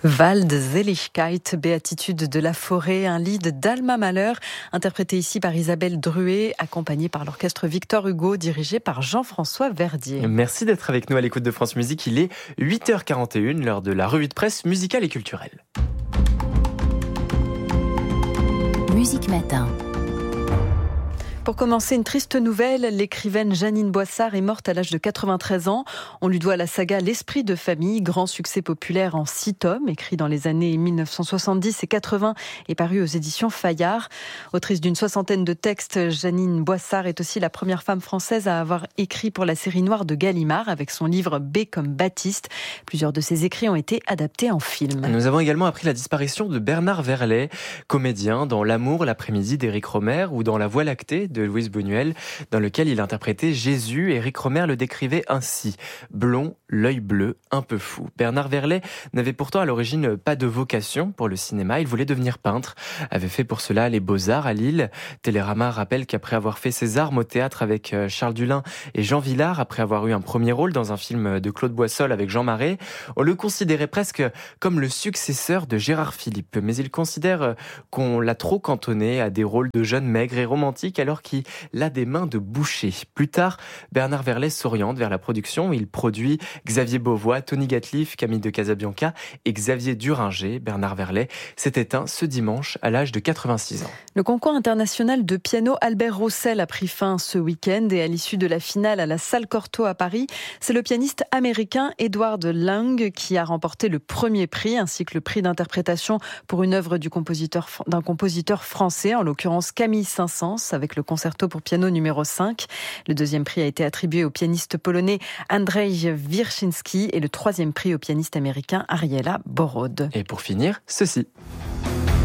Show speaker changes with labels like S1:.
S1: Waldseligkeit, béatitude de la forêt, un lied d'Alma Mahler, interprété ici par Isabelle Druet, accompagné par l'orchestre Victor Hugo, dirigé par Jean-François Verdier.
S2: Merci d'être avec nous à l'écoute de France Musique. Il est 8h41, l'heure de la revue de presse musicale et culturelle.
S3: Musique Matin.
S1: Pour commencer, une triste nouvelle, l'écrivaine Jeannine Boissard est morte à l'âge de 93 ans. On lui doit la saga L'Esprit de famille, grand succès populaire en 6 tomes, écrit dans les années 1970 et 80 et paru aux éditions Fayard. Autrice d'une 60aine de textes, Jeannine Boissard est aussi la première femme française à avoir écrit pour la série noire de Gallimard avec son livre B comme Baptiste. Plusieurs de ses écrits ont été adaptés en film.
S2: Nous avons également appris la disparition de Bernard Verlet, comédien dans L'amour l'après-midi d'Éric Rohmer ou dans La Voie lactée de Louise Buñuel, dans lequel il interprétait Jésus. Éric Rohmer le décrivait ainsi: blond, l'œil bleu, un peu fou. Bernard Verlet n'avait pourtant à l'origine pas de vocation pour le cinéma, il voulait devenir peintre, avait fait pour cela les Beaux-Arts à Lille. Télérama rappelle qu'après avoir fait ses armes au théâtre avec Charles Dulin et Jean Vilar, après avoir eu un premier rôle dans un film de Claude Boissol avec Jean Marais, on le considérait presque comme le successeur de Gérard Philippe. Mais il considère qu'on l'a trop cantonné à des rôles de jeunes maigres et romantiques alors qu'il a des mains de boucher. Plus tard, Bernard Verlet s'oriente vers la production. Il produit Xavier Beauvois, Tony Gatliff, Camille de Casabianca et Xavier Duringer. Bernard Verlet s'est éteint ce dimanche à l'âge de 86 ans.
S1: Le concours international de piano Albert Roussel a pris fin ce week-end et à l'issue de la finale à la Salle Cortot à Paris, c'est le pianiste américain Edward Lang qui a remporté le premier prix ainsi que le prix d'interprétation pour une œuvre d'un compositeur français, en l'occurrence Camille Saint-Saëns avec le concerto pour piano numéro 5. Le deuxième prix a été attribué au pianiste polonais Andrzej Wiercinski et le troisième prix au pianiste américain Ariela Borod.
S2: Et pour finir, ceci.